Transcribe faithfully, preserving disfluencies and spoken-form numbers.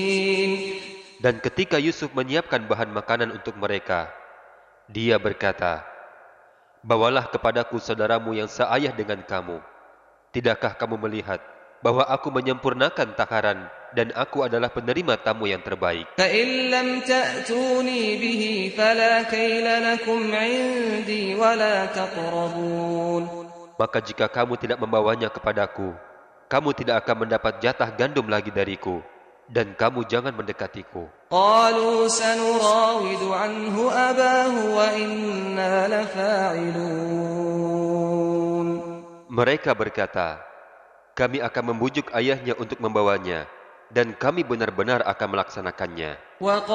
Dan ketika Yusuf menyiapkan bahan makanan untuk mereka, dia berkata, "Bawalah kepadaku saudaramu yang seayah dengan kamu. Tidakkah kamu melihat bahwa aku menyempurnakan takaran dan aku adalah penerima tamu yang terbaik? فَإِن لَّمْ تَأْتُونِي بِهِ فَلَا كَيْلَ لَكُمْ عِندِي وَلَا تَقْرَبُونِ." Maka jika kamu tidak membawanya kepadaku, kamu tidak akan mendapat jatah gandum lagi dariku, dan kamu jangan mendekatiku." قَالُوا سَنُرَاوِدُ عَنْهُ أَبَاهُ وَإِنَّا لَفَاعِلُونَ. Mereka berkata, "Kami akan membujuk ayahnya untuk membawanya, dan kami benar-benar akan melaksanakannya."